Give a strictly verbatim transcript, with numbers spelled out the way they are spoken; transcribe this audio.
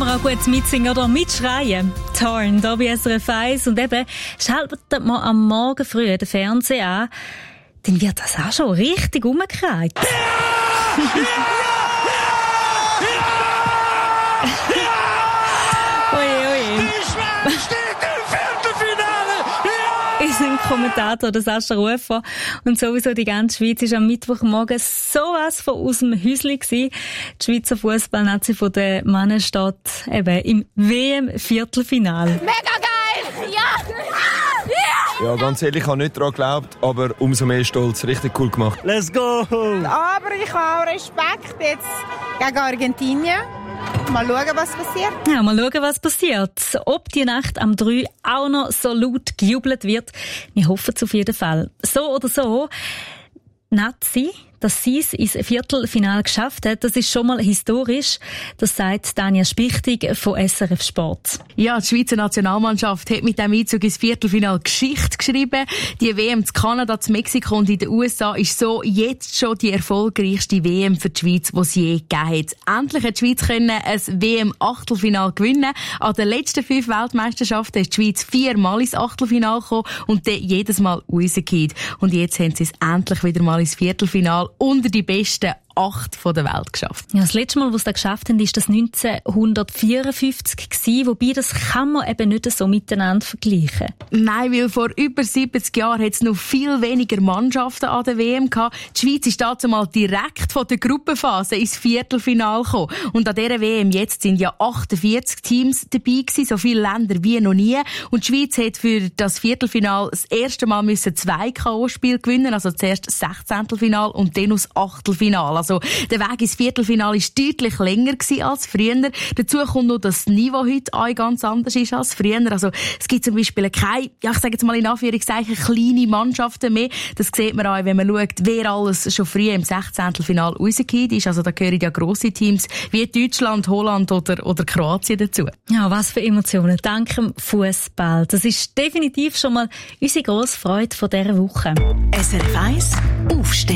man auch gut mitsingen oder mitschreien. Torn, da bei S R F eins. Und eben, schaltet man am Morgen früh den Fernseher an, dann wird das auch schon richtig umgekehrt. Ja! Ja! Ja! Ja! Oje, oje. Die Schweiz steht im Viertelfinale! Ja! Unser Kommentator, der Sascha Rufer, und sowieso die ganze Schweiz war am Mittwochmorgen sowas von aus dem Häuschen gewesen. Die Schweizer Fußballnazi von den Männern steht eben im W M-Viertelfinale. Mega geil! Ja! Ja! Ja, ganz ehrlich, ich habe nicht daran geglaubt, aber umso mehr stolz. Richtig cool gemacht. Let's go! Aber ich habe auch Respekt jetzt gegen Argentinien. Mal schauen, was passiert. Ja, mal schauen, was passiert. Ob die Nacht am drei auch noch so laut gejubelt wird, wir hoffen es auf jeden Fall. So oder so, Nazi, dass sie es ins Viertelfinale geschafft hat, das ist schon mal historisch. Das sagt Tanja Spichtig von S R F Sport. Ja, die Schweizer Nationalmannschaft hat mit dem Einzug ins Viertelfinale Geschichte geschrieben. Die W M zu Kanada, zu Mexiko und in den U S A ist so jetzt schon die erfolgreichste W M für die Schweiz, die es je gegeben hat. Endlich hat die Schweiz können ein W M-Achtelfinale gewinnen. An den letzten fünf Weltmeisterschaften ist die Schweiz viermal ins Achtelfinale gekommen und dann jedes Mal rausgefallen. Und jetzt haben sie es endlich wieder mal ins Viertelfinale unter die besten acht von der Welt geschafft. Ja, das letzte Mal, was sie geschafft haben, ist das neunzehnhundertvierundfünfzig gewesen, wobei das kann man eben nicht so miteinander vergleichen. Nein, weil vor über siebzig Jahren hat es noch viel weniger Mannschaften an der W M gehabt. Die Schweiz ist dazu mal direkt von der Gruppenphase ins Viertelfinale gekommen. Und an dieser W M jetzt sind ja achtundvierzig Teams dabei gewesen, so viele Länder wie noch nie. Und die Schweiz hat für das Viertelfinale das erste Mal müssen zwei K O-Spiele gewinnen, also zuerst das Sechzehntelfinale und dann das Achtelfinale. Also, der Weg ins Viertelfinale war deutlich länger als früher. Dazu kommt noch, dass das Niveau heute auch ganz anders ist als früher. Also, es gibt zum Beispiel keine, ja, ich sage jetzt mal in Anführungszeichen, kleine Mannschaften mehr. Das sieht man auch, wenn man schaut, wer alles schon früh im Sechzehntelfinale rausgekommen ist. Also, da gehören ja grosse Teams wie Deutschland, Holland oder, oder Kroatien dazu. Ja, was für Emotionen. Dank dem Fußball. Das ist definitiv schon mal unsere grosse Freude von dieser Woche. S R F eins Aufstehen.